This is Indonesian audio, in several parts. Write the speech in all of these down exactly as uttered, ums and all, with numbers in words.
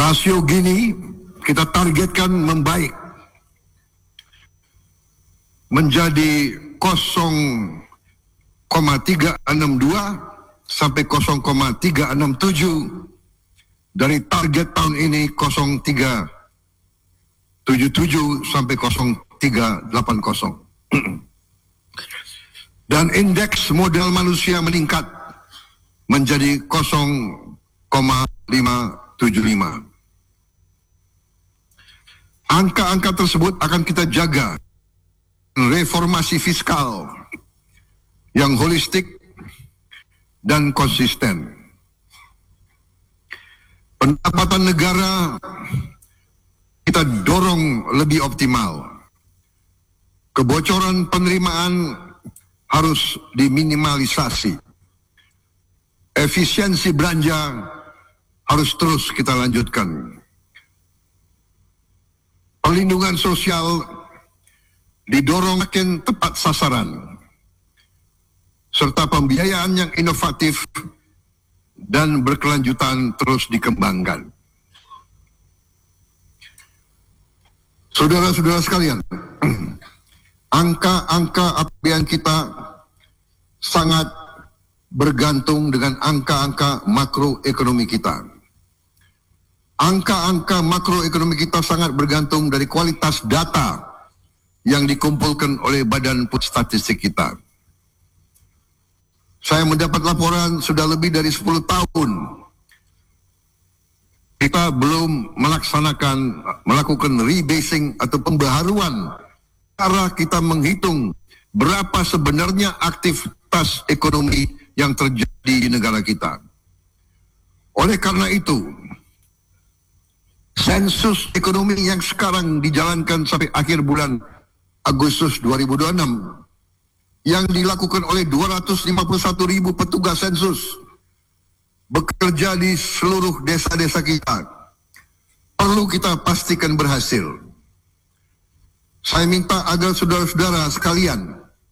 Rasio Gini kita targetkan membaik menjadi nol koma tiga enam dua sampai nol koma tiga enam tujuh dari target tahun ini nol koma tiga tujuh tujuh sampai nol tiga delapan nol. Dan indeks modal manusia meningkat menjadi nol koma lima tujuh lima. Angka-angka tersebut akan kita jaga reformasi fiskal yang holistik dan konsisten. Pendapatan negara kita dorong lebih optimal. Kebocoran penerimaan harus diminimalisasi. Efisiensi belanja harus terus kita lanjutkan. Perlindungan sosial didorong makin tepat sasaran, serta pembiayaan yang inovatif dan berkelanjutan terus dikembangkan. Saudara-saudara sekalian, angka-angka A P B N kita sangat bergantung dengan angka-angka makroekonomi kita. Angka-angka makroekonomi kita sangat bergantung dari kualitas data yang dikumpulkan oleh Badan Pusat Statistik kita. Saya mendapat laporan sudah lebih dari sepuluh tahun kita belum melaksanakan, melakukan rebasing atau pembaharuan cara kita menghitung berapa sebenarnya aktivitas ekonomi yang terjadi di negara kita. Oleh karena itu, sensus ekonomi yang sekarang dijalankan sampai akhir bulan Agustus dua ribu dua puluh enam yang dilakukan oleh dua ratus lima puluh satu ribu petugas sensus bekerja di seluruh desa-desa kita, perlu kita pastikan berhasil. Saya minta agar saudara-saudara sekalian,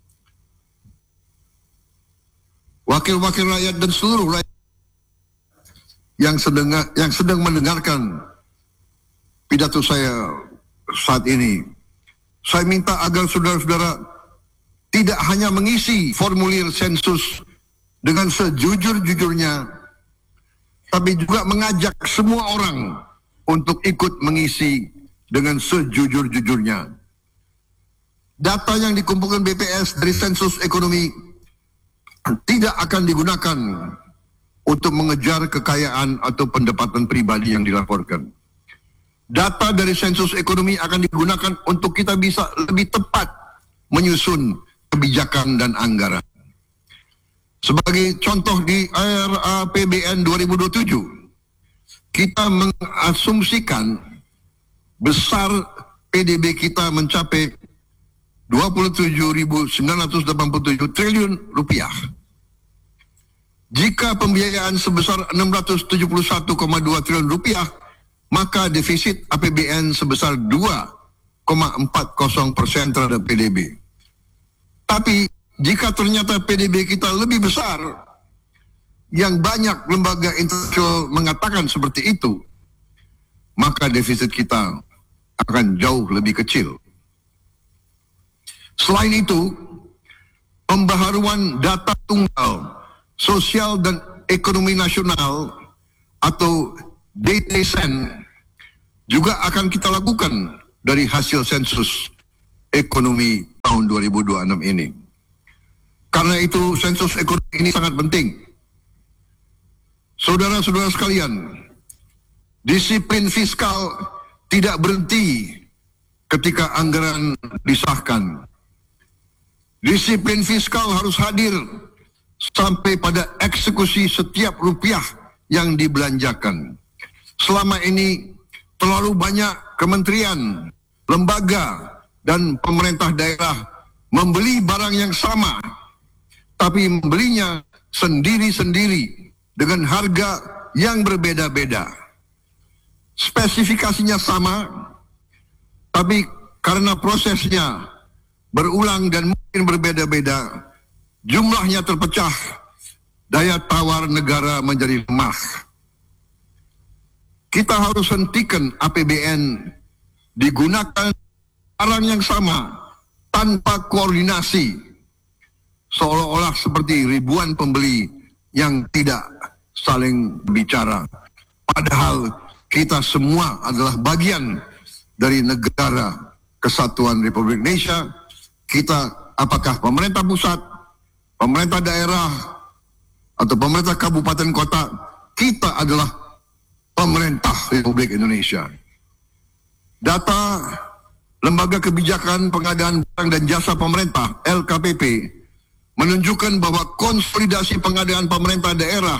wakil-wakil rakyat dan seluruh rakyat yang sedang, yang sedang mendengarkan pidato saya saat ini, saya minta agar saudara-saudara tidak hanya mengisi formulir sensus dengan sejujur-jujurnya, tapi juga mengajak semua orang untuk ikut mengisi dengan sejujur-jujurnya. Data yang dikumpulkan B P S dari sensus ekonomi tidak akan digunakan untuk mengejar kekayaan atau pendapatan pribadi yang dilaporkan. Data dari sensus ekonomi akan digunakan untuk kita bisa lebih tepat menyusun kebijakan dan anggaran. Sebagai contoh di R A P B N dua ribu dua puluh tujuh, kita mengasumsikan besar P D B kita mencapai dua puluh tujuh ribu sembilan ratus delapan puluh tujuh triliun rupiah. Jika pembiayaan sebesar enam ratus tujuh puluh satu koma dua triliun rupiah, maka defisit A P B N sebesar dua koma empat nol persen terhadap P D B. Tapi jika ternyata P D B kita lebih besar, yang banyak lembaga internasional mengatakan seperti itu, maka defisit kita akan jauh lebih kecil. Selain itu, pembaharuan data tunggal sosial dan ekonomi nasional atau D T S E N juga akan kita lakukan dari hasil sensus ekonomi tahun dua ribu dua puluh enam ini. Karena itu sensus ekonomi ini sangat penting. Saudara-saudara sekalian, disiplin fiskal tidak berhenti ketika anggaran disahkan. Disiplin fiskal harus hadir sampai pada eksekusi setiap rupiah yang dibelanjakan. Selama ini terlalu banyak kementerian, lembaga, dan pemerintah daerah membeli barang yang sama, tapi membelinya sendiri-sendiri dengan harga yang berbeda-beda. Spesifikasinya sama, tapi karena prosesnya berulang dan mungkin berbeda-beda, jumlahnya terpecah, daya tawar negara menjadi lemah. kita harus hentikan A P B N digunakan barang yang sama tanpa koordinasi, seolah-olah seperti ribuan pembeli yang tidak saling bicara. Padahal kita semua adalah bagian dari negara Kesatuan Republik Indonesia. Kita, apakah pemerintah pusat, pemerintah daerah, atau pemerintah kabupaten kota, kita adalah pemerintah Republik Indonesia. Data Lembaga Kebijakan Pengadaan Barang dan Jasa Pemerintah L K P P menunjukkan bahwa konsolidasi pengadaan pemerintah daerah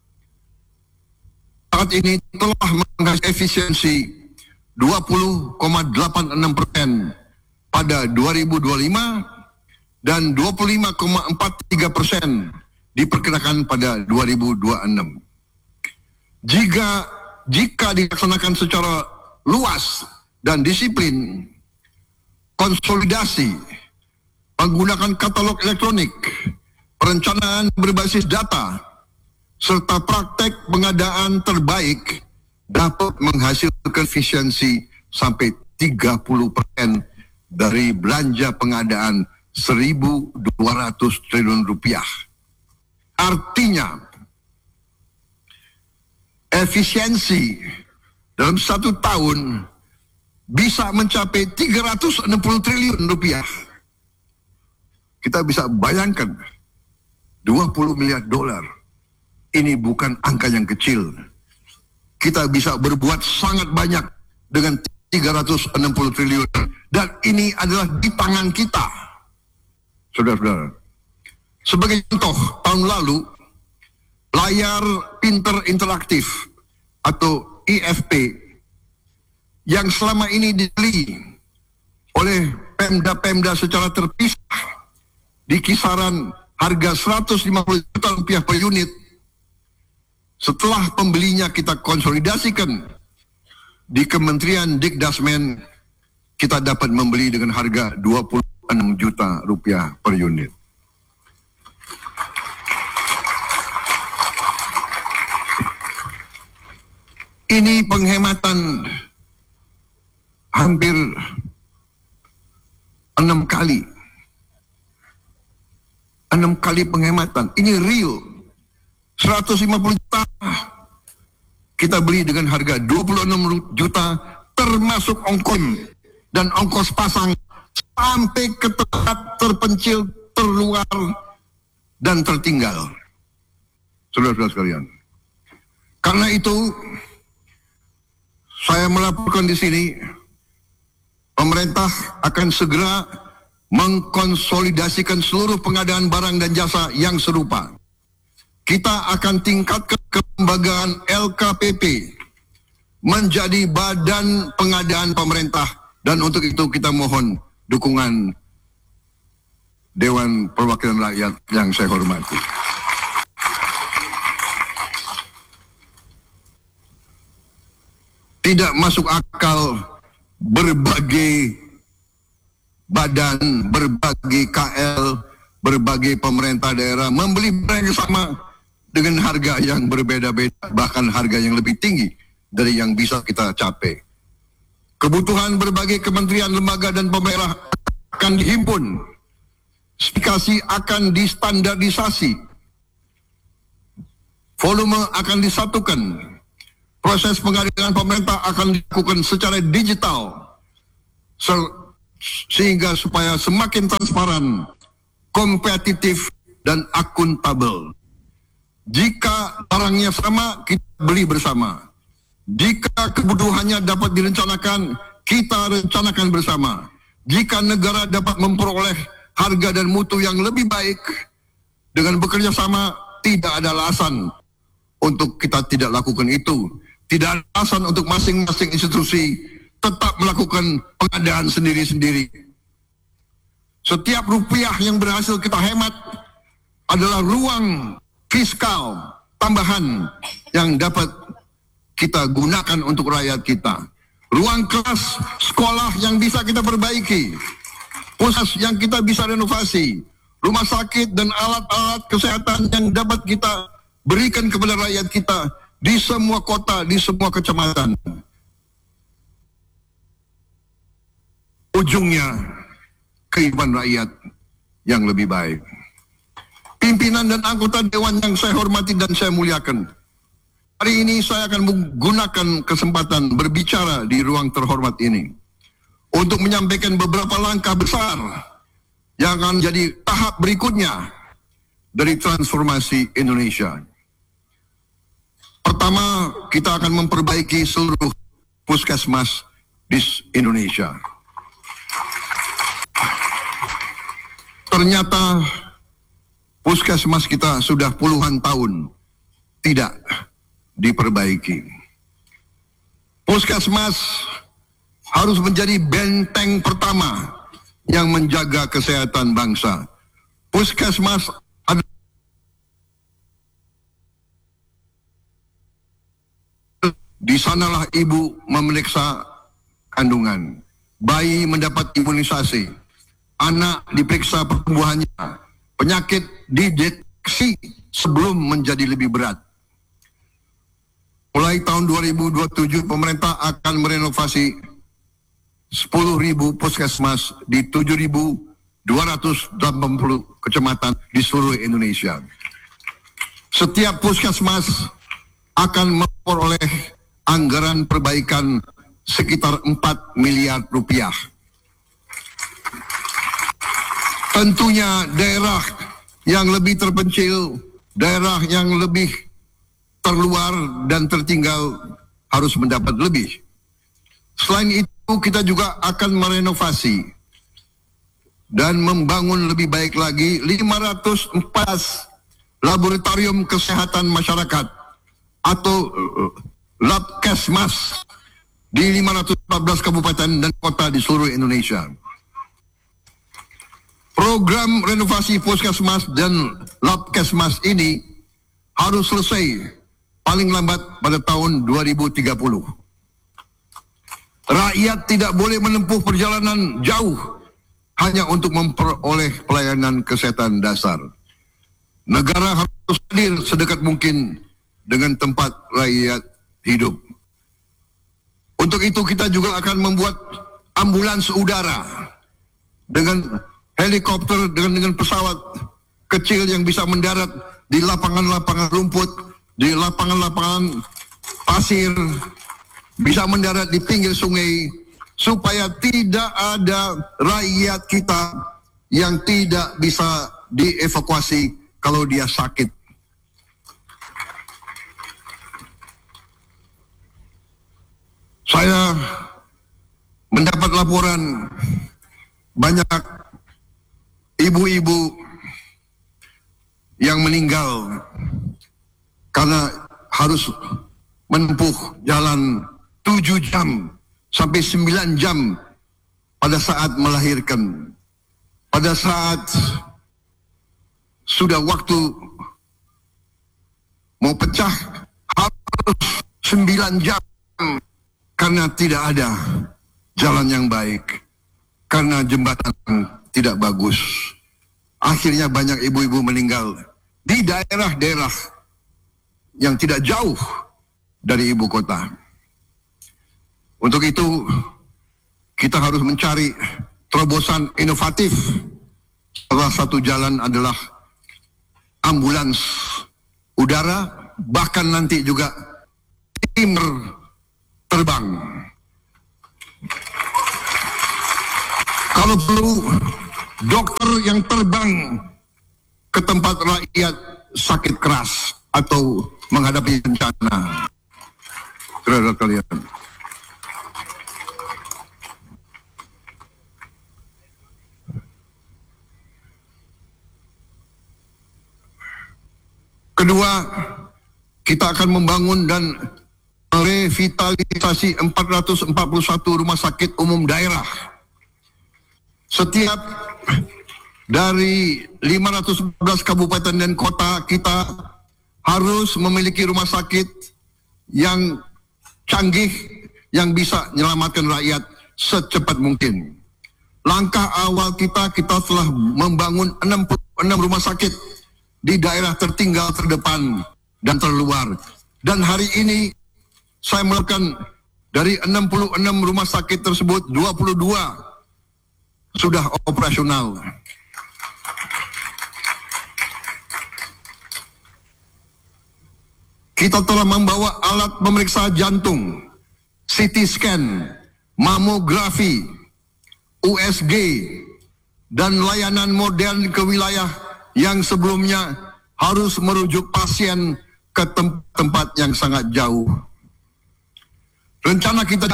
saat ini telah menghasilkan efisiensi dua puluh koma delapan enam persen pada dua ribu dua puluh lima dan dua puluh lima koma empat tiga persen diperkirakan pada dua ribu dua puluh enam. Jika jika dilaksanakan secara luas dan disiplin, konsolidasi, menggunakan katalog elektronik, perencanaan berbasis data, serta praktek pengadaan terbaik dapat menghasilkan efisiensi sampai tiga puluh persen dari belanja pengadaan seribu dua ratus triliun rupiah. Artinya, efisiensi dalam satu tahun bisa mencapai tiga ratus enam puluh triliun rupiah. Kita bisa bayangkan dua puluh miliar dolar. Ini bukan angka yang kecil. Kita bisa berbuat sangat banyak dengan tiga ratus enam puluh triliun. Dan ini adalah di tangan kita. Saudara-saudara. Sebagai contoh, tahun lalu, layar pinter interaktif atau I F P yang selama ini dibeli oleh Pemda-Pemda secara terpisah di kisaran harga seratus lima puluh juta rupiah per unit, setelah pembelinya kita konsolidasikan di Kementerian Dikdasmen, kita dapat membeli dengan harga dua puluh enam juta rupiah per unit. Ini penghematan hampir enam kali. Enam kali penghematan. Ini real. seratus lima puluh juta kita beli dengan harga dua puluh enam juta termasuk ongkos dan ongkos pasang sampai ke tempat terpencil, terluar, dan tertinggal. Saudara-saudara sekalian. Karena itu, saya melaporkan di sini, pemerintah akan segera mengkonsolidasikan seluruh pengadaan barang dan jasa yang serupa. Kita akan tingkatkan kelembagaan L K P P menjadi badan pengadaan pemerintah, dan untuk itu kita mohon dukungan Dewan Perwakilan Rakyat yang saya hormati. Tidak masuk akal berbagai badan, berbagai K L, berbagai pemerintah daerah membeli barang yang sama dengan harga yang berbeda-beda, bahkan harga yang lebih tinggi dari yang bisa kita capai. Kebutuhan berbagai kementerian, lembaga, dan pemerintah akan dihimpun, spesifikasi akan distandardisasi, volume akan disatukan, proses pengadaan pemerintah akan dilakukan secara digital, sehingga supaya semakin transparan, kompetitif, dan akuntabel. Jika barangnya sama, kita beli bersama. Jika kebutuhannya dapat direncanakan, kita rencanakan bersama. Jika negara dapat memperoleh harga dan mutu yang lebih baik dengan bekerja sama, tidak ada alasan untuk kita tidak lakukan itu. Tidak ada alasan untuk masing-masing institusi tetap melakukan pengadaan sendiri-sendiri. Setiap rupiah yang berhasil kita hemat adalah ruang fiskal tambahan yang dapat kita gunakan untuk rakyat kita. Ruang kelas sekolah yang bisa kita perbaiki, pusat yang kita bisa renovasi, rumah sakit dan alat-alat kesehatan yang dapat kita berikan kepada rakyat kita di semua kota, di semua kecamatan. Ujungnya kehidupan rakyat yang lebih baik. Pimpinan dan anggota Dewan yang saya hormati dan saya muliakan, hari ini saya akan menggunakan kesempatan berbicara di ruang terhormat ini untuk menyampaikan beberapa langkah besar yang akan jadi tahap berikutnya dari transformasi Indonesia. Pertama, kita akan memperbaiki seluruh puskesmas di Indonesia. Ternyata puskesmas kita sudah puluhan tahun tidak diperbaiki. Puskesmas harus menjadi benteng pertama yang menjaga kesehatan bangsa. Puskesmas adalah di sanalah ibu memeriksa kandungan, bayi mendapat imunisasi, anak diperiksa pertumbuhannya, penyakit dideteksi sebelum menjadi lebih berat. Mulai tahun dua ribu dua puluh tujuh, pemerintah akan merenovasi sepuluh ribu puskesmas di tujuh ribu dua ratus delapan puluh kecamatan di seluruh Indonesia. Setiap puskesmas akan memperoleh anggaran perbaikan sekitar empat miliar rupiah. Tentunya daerah yang lebih terpencil, daerah yang lebih terluar dan tertinggal harus mendapat lebih. Selain itu, kita juga akan merenovasi dan membangun lebih baik lagi lima ratus empat laboratorium kesehatan masyarakat atau Labkesmas di lima ratus empat belas kabupaten dan kota di seluruh Indonesia. Program renovasi puskesmas dan Labkesmas ini harus selesai paling lambat pada tahun dua ribu tiga puluh. Rakyat tidak boleh menempuh perjalanan jauh hanya untuk memperoleh pelayanan kesehatan dasar. Negara harus hadir sedekat mungkin dengan tempat rakyat hidup. Untuk itu kita juga akan membuat ambulans udara dengan helikopter, dengan dengan pesawat kecil yang bisa mendarat di lapangan-lapangan rumput, di lapangan-lapangan pasir, bisa mendarat di pinggir sungai, supaya tidak ada rakyat kita yang tidak bisa dievakuasi kalau dia sakit. Saya mendapat laporan banyak ibu-ibu yang meninggal karena harus menempuh jalan tujuh jam sampai sembilan jam pada saat melahirkan. Pada saat sudah waktu mau pecah harus sembilan jam karena tidak ada jalan yang baik, karena jembatan tidak bagus. Akhirnya banyak ibu-ibu meninggal di daerah-daerah yang tidak jauh dari ibu kota. Untuk itu kita harus mencari terobosan inovatif. Salah satu jalan adalah ambulans udara, bahkan nanti juga tim terbang. Kalau perlu, dokter yang terbang ke tempat rakyat sakit keras atau menghadapi bencana. Saudara kalian, kedua, kita akan membangun dan merevitalisasi empat ratus empat puluh satu rumah sakit umum daerah. Setiap dari lima ratus empat belas kabupaten dan kota kita harus memiliki rumah sakit yang canggih yang bisa menyelamatkan rakyat secepat mungkin. Langkah awal kita, kita telah membangun enam puluh enam rumah sakit di daerah tertinggal, terdepan, dan terluar. Dan hari ini saya melakukan dari enam puluh enam rumah sakit tersebut, dua puluh dua sudah operasional. Kita telah membawa alat pemeriksa jantung, C T scan, mamografi, U S G, dan layanan modern ke wilayah yang sebelumnya harus merujuk pasien ke tempat yang sangat jauh. Rencana kita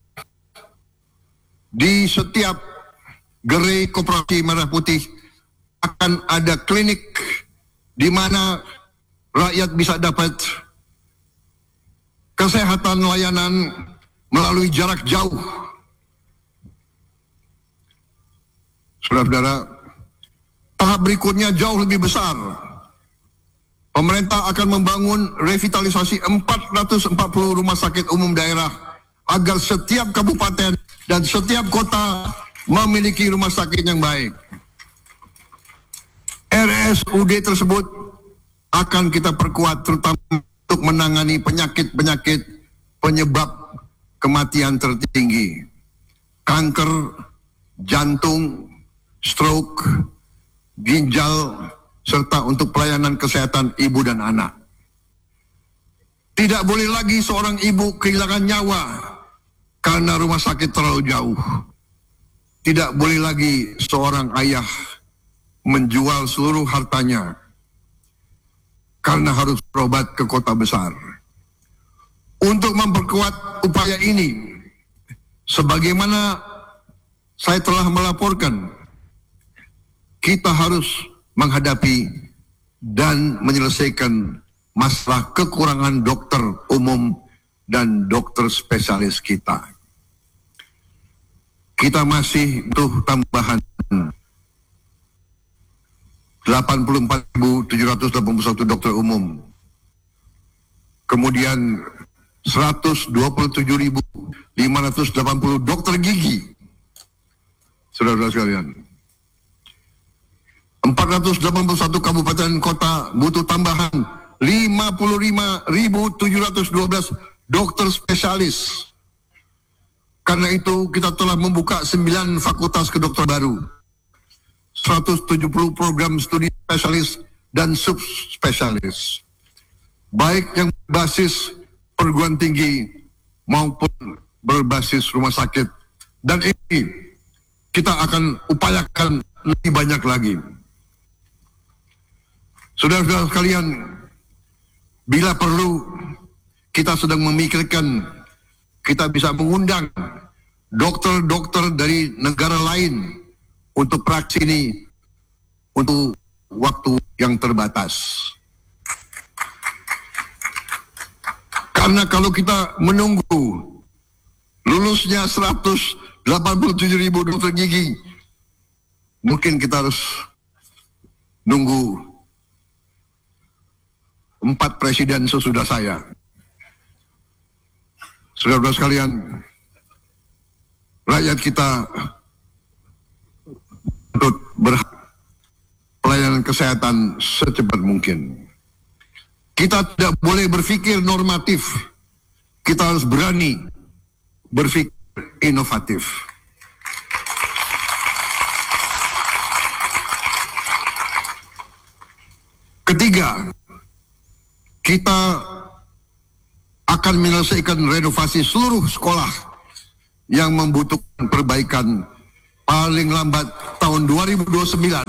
di setiap gerai Koperasi Merah Putih akan ada klinik di mana rakyat bisa dapat kesehatan layanan melalui jarak jauh. Saudara-saudara, tahap berikutnya jauh lebih besar. Pemerintah akan membangun revitalisasi empat ratus empat puluh rumah sakit umum daerah agar setiap kabupaten dan setiap kota memiliki rumah sakit yang baik. R S U D tersebut akan kita perkuat terutama untuk menangani penyakit-penyakit penyebab kematian tertinggi. Kanker, jantung, stroke, ginjal, serta untuk pelayanan kesehatan ibu dan anak. Tidak boleh lagi seorang ibu kehilangan nyawa karena rumah sakit terlalu jauh. Tidak boleh lagi seorang ayah menjual seluruh hartanya karena harus berobat ke kota besar. Untuk memperkuat upaya ini, sebagaimana saya telah melaporkan, kita harus menghadapi dan menyelesaikan masalah kekurangan dokter umum dan dokter spesialis kita. Kita masih butuh tambahan delapan puluh empat ribu tujuh ratus delapan puluh satu dokter umum. Kemudian seratus dua puluh tujuh ribu lima ratus delapan puluh dokter gigi. Saudara-saudara sekalian, empat ratus delapan puluh satu kabupaten kota butuh tambahan lima puluh lima ribu tujuh ratus dua belas dokter spesialis. Karena itu kita telah membuka sembilan fakultas kedokteran baru, seratus tujuh puluh program studi spesialis dan subspesialis, baik yang berbasis perguruan tinggi maupun berbasis rumah sakit. Dan ini kita akan upayakan lebih banyak lagi. Saudara-saudara sekalian, bila perlu kita sedang memikirkan kita bisa mengundang dokter-dokter dari negara lain untuk praksi ini untuk waktu yang terbatas. Karena kalau kita menunggu lulusnya seratus delapan puluh tujuh ribu dokter gigi, mungkin kita harus nunggu empat presiden sesudah saya. Saudara-saudara sekalian, rakyat kita untuk berhak pelayanan kesehatan secepat mungkin. Kita tidak boleh berpikir normatif, kita harus berani berpikir inovatif. Ketiga, kita akan menyelesaikan renovasi seluruh sekolah yang membutuhkan perbaikan paling lambat tahun dua ribu dua puluh sembilan.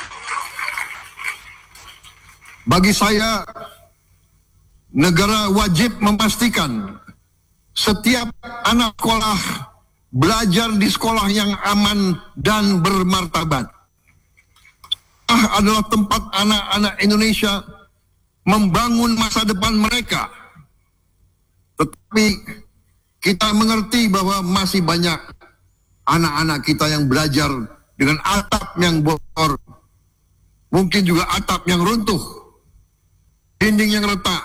Bagi saya, negara wajib memastikan setiap anak sekolah belajar di sekolah yang aman dan bermartabat. Sekolah adalah tempat anak-anak Indonesia membangun masa depan mereka. Tetapi kita mengerti bahwa masih banyak anak-anak kita yang belajar dengan atap yang bocor, mungkin juga atap yang runtuh, dinding yang retak,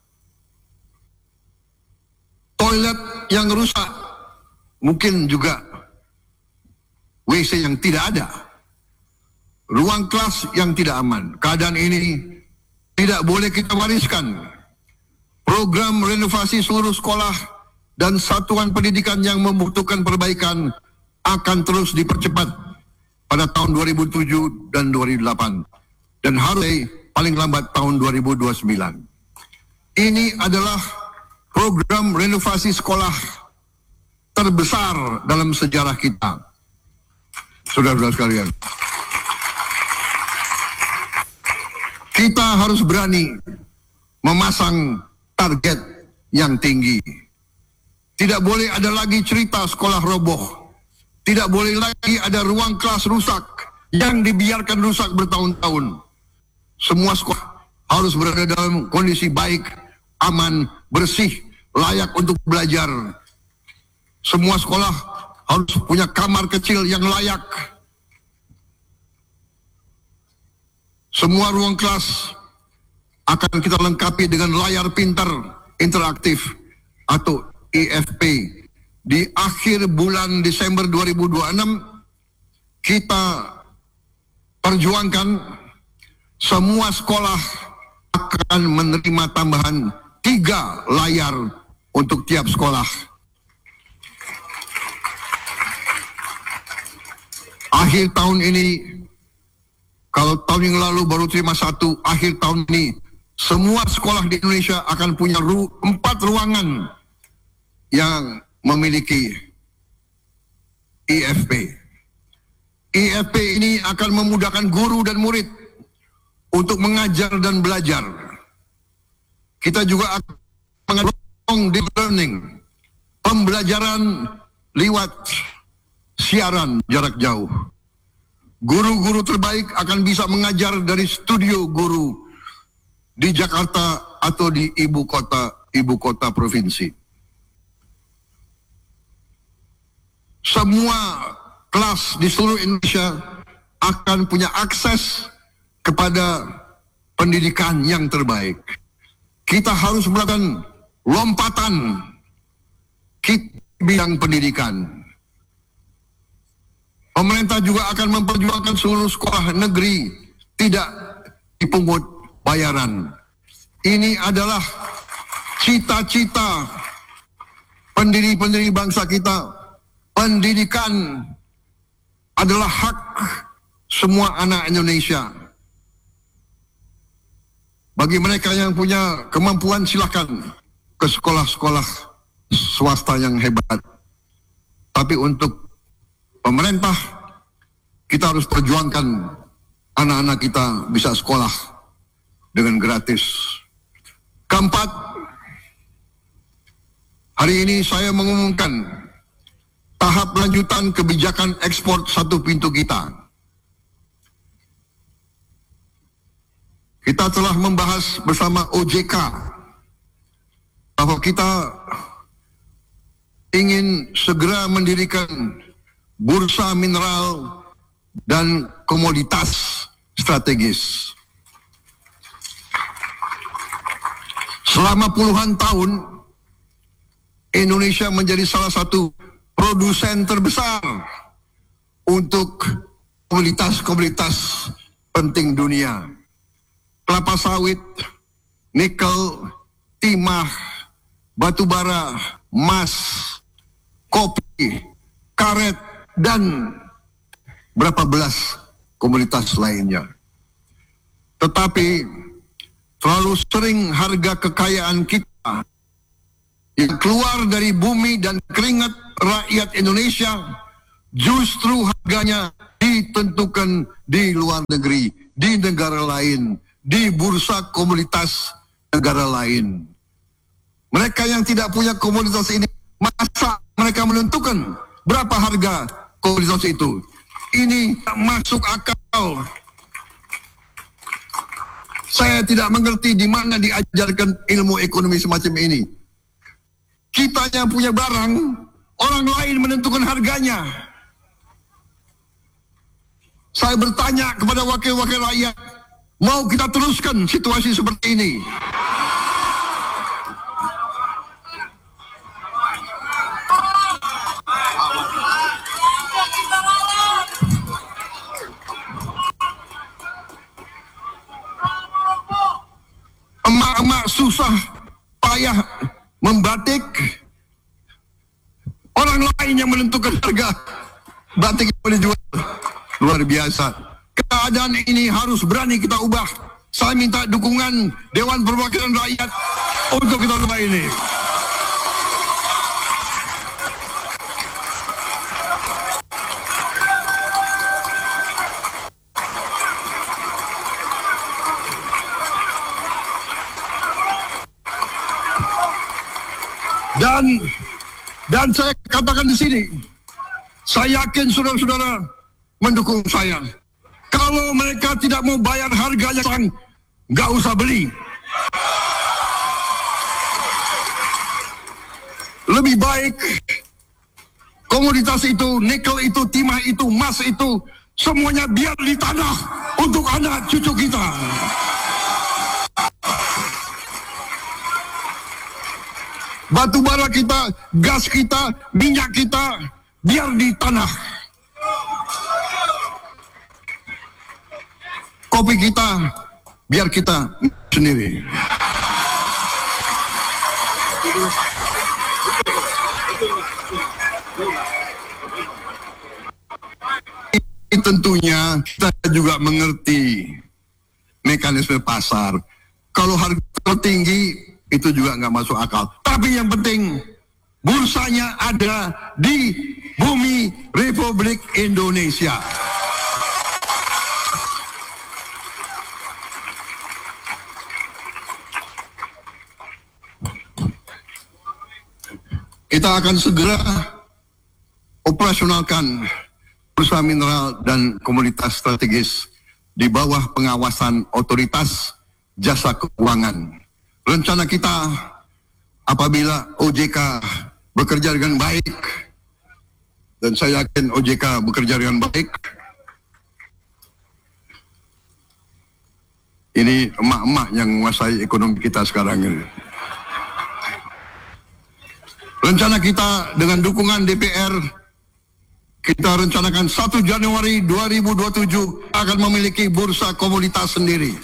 toilet yang rusak, mungkin juga W C yang tidak ada, ruang kelas yang tidak aman. Keadaan ini tidak boleh kita wariskan. program renovasi seluruh sekolah dan satuan pendidikan yang membutuhkan perbaikan akan terus dipercepat pada tahun dua ribu tujuh dan dua ribu delapan dan harus paling lambat tahun dua ribu dua puluh sembilan. Ini adalah program renovasi sekolah terbesar dalam sejarah kita. Saudara-saudara sekalian, kita harus berani memasang target yang tinggi. Tidak boleh ada lagi cerita sekolah roboh. Tidak boleh lagi ada ruang kelas rusak yang dibiarkan rusak bertahun-tahun. Semua sekolah harus berada dalam kondisi baik, aman, bersih, layak untuk belajar. Semua sekolah harus punya kamar kecil yang layak. Semua ruang kelas akan kita lengkapi dengan layar pintar interaktif atau E F P. Di akhir bulan Desember dua ribu dua puluh enam kita perjuangkan semua sekolah akan menerima tambahan tiga layar untuk tiap sekolah. Akhir tahun ini, kalau tahun yang lalu baru terima satu, akhir tahun ini semua sekolah di Indonesia akan punya ru empat ruangan yang memiliki E F P. E F P ini akan memudahkan guru dan murid untuk mengajar dan belajar. Kita juga akan mengadakan deep learning, pembelajaran lewat siaran jarak jauh. Guru-guru terbaik akan bisa mengajar dari studio guru di Jakarta atau di ibu kota ibu kota provinsi. Semua kelas di seluruh Indonesia akan punya akses kepada pendidikan yang terbaik. Kita harus melakukan lompatan di bidang pendidikan. Pemerintah juga akan memperjuangkan seluruh sekolah negeri tidak dipungut bayaran. Ini adalah cita-cita pendiri-pendiri bangsa kita. Pendidikan adalah hak semua anak Indonesia. Bagi mereka yang punya kemampuan, silakan ke sekolah-sekolah swasta yang hebat. Tapi untuk pemerintah, kita harus perjuangkan anak-anak kita bisa sekolah dengan gratis. Keempat, hari ini saya mengumumkan tahap lanjutan kebijakan ekspor satu pintu kita. Kita telah membahas bersama O J K bahwa kita ingin segera mendirikan bursa mineral dan komoditas strategis. Selama puluhan tahun, Indonesia menjadi salah satu produsen terbesar untuk komoditas-komoditas penting dunia. Kelapa sawit, nikel, timah, batu bara, emas, kopi, karet, dan berapa belas komoditas lainnya. Tetapi terlalu sering harga kekayaan kita yang keluar dari bumi dan keringat rakyat Indonesia justru harganya ditentukan di luar negeri, di negara lain, di bursa komoditas negara lain. Mereka yang tidak punya komoditas ini, masa mereka menentukan berapa harga komoditas itu? Ini tak masuk akal. Saya tidak mengerti di mana diajarkan ilmu ekonomi semacam ini. Kita yang punya barang, orang lain menentukan harganya. Saya bertanya kepada wakil-wakil rakyat, mau kita teruskan situasi seperti ini? Emak-emak susah payah lain yang menentukan harga batik yang boleh jual. Luar biasa. Keadaan ini harus berani kita ubah. Saya minta dukungan Dewan Perwakilan Rakyat untuk kita ubah ini. Dan dan saya katakan di sini, saya yakin saudara-saudara mendukung saya. Kalau mereka tidak mau bayar harga yang sang, nggak usah beli. Lebih baik komoditas itu, nikel itu, timah itu, emas itu, semuanya biar di tanah untuk anak cucu kita. Batu bara kita, gas kita, minyak kita, biar di tanah. Kopi kita, biar kita sendiri. Ini tentunya kita juga mengerti mekanisme pasar. Kalau harga tinggi, itu juga nggak masuk akal. Tapi yang penting bursanya ada di bumi Republik Indonesia. Kita akan segera operasionalkan bursa mineral dan komoditas strategis di bawah pengawasan otoritas jasa keuangan. Rencana kita apabila O J K bekerja dengan baik, dan saya yakin O J K bekerja dengan baik, ini emak-emak yang menguasai ekonomi kita sekarang ini. Rencana kita dengan dukungan D P R, kita rencanakan satu Januari dua ribu dua puluh tujuh akan memiliki bursa komoditas sendiri.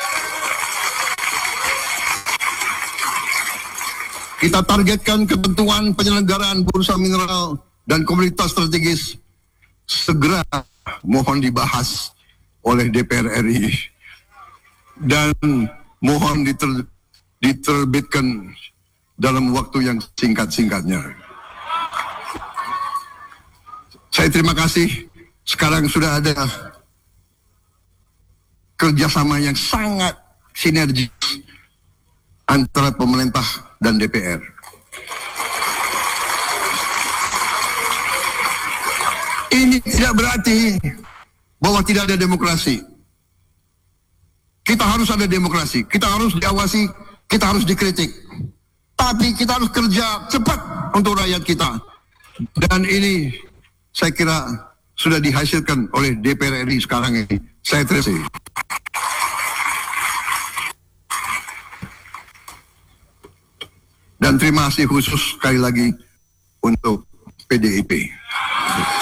Kita targetkan ketentuan penyelenggaraan bursa mineral dan komoditas strategis segera mohon dibahas oleh D P R R I dan mohon diter, diterbitkan dalam waktu yang singkat-singkatnya. Saya terima kasih. Sekarang sudah ada kerjasama yang sangat sinergis antara pemerintah dan D P R. Ini tidak berarti bahwa tidak ada demokrasi. Kita harus ada demokrasi, kita harus diawasi, kita harus dikritik. Tapi kita harus kerja cepat untuk rakyat kita. Dan ini saya kira sudah dihasilkan oleh D P R R I sekarang ini. Saya terima kasih. Dan terima kasih khusus sekali lagi untuk P D I P.